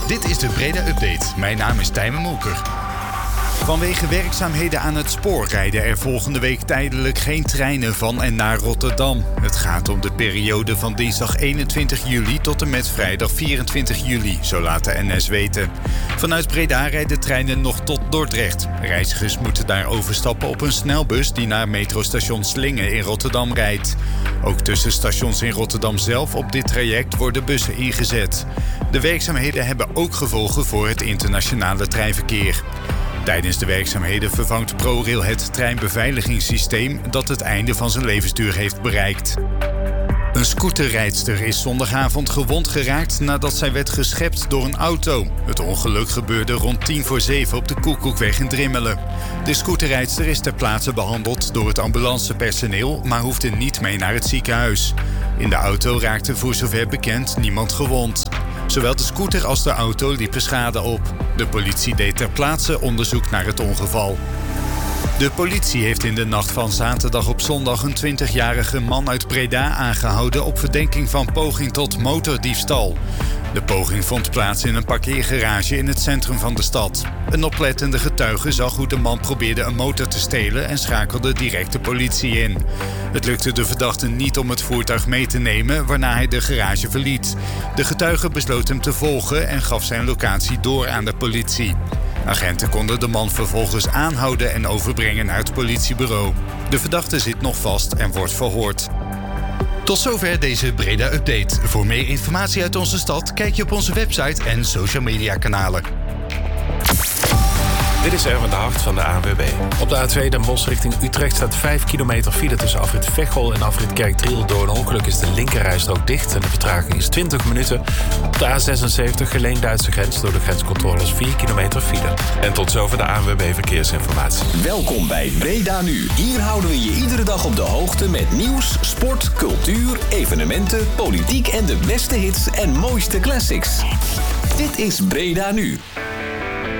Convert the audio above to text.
Dit is de Breda Update. Mijn naam is Tijmen Molker. Vanwege werkzaamheden aan het spoor rijden er volgende week tijdelijk geen treinen van en naar Rotterdam. Het gaat om de periode van dinsdag 21 juli tot en met vrijdag 24 juli, zo laat de NS weten. Vanuit Breda rijden treinen nog tot Dordrecht. Reizigers moeten daar overstappen op een snelbus die naar metrostation Slingen in Rotterdam rijdt. Ook tussen stations in Rotterdam zelf op dit traject worden bussen ingezet. De werkzaamheden hebben ook gevolgen voor het internationale treinverkeer. Tijdens de werkzaamheden vervangt ProRail het treinbeveiligingssysteem dat het einde van zijn levensduur heeft bereikt. Een scooterrijdster is zondagavond gewond geraakt nadat zij werd geschept door een auto. Het ongeluk gebeurde rond 6:50 op de Koekoekweg in Drimmelen. De scooterrijdster is ter plaatse behandeld door het ambulancepersoneel, maar hoefde niet mee naar het ziekenhuis. In de auto raakte voor zover bekend niemand gewond. Zowel de scooter als de auto liepen schade op. De politie deed ter plaatse onderzoek naar het ongeval. De politie heeft in de nacht van zaterdag op zondag een 20-jarige man uit Breda aangehouden op verdenking van poging tot motordiefstal. De poging vond plaats in een parkeergarage in het centrum van de stad. Een oplettende getuige zag hoe de man probeerde een motor te stelen en schakelde direct de politie in. Het lukte de verdachte niet om het voertuig mee te nemen, waarna hij de garage verliet. De getuige besloot hem te volgen en gaf zijn locatie door aan de politie. Agenten konden de man vervolgens aanhouden en overbrengen naar het politiebureau. De verdachte zit nog vast en wordt verhoord. Tot zover deze Breda Update. Voor meer informatie uit onze stad kijk je op onze website en social media kanalen. Dit is Erwin de Hart van de ANWB. Op de A2 Den Bosch richting Utrecht staat 5 kilometer file tussen afrit Veghel en afrit Kerkdriel. Door een ongeluk is de linkerrijstrook dicht en de vertraging is 20 minuten. Op de A76 Geleen-Duitse grens door de grenscontroles 4 kilometer file. En tot zover de ANWB Verkeersinformatie. Welkom bij Breda Nu. Hier houden we je iedere dag op de hoogte met nieuws, sport, cultuur, evenementen, politiek en de beste hits en mooiste classics. Dit is Breda Nu.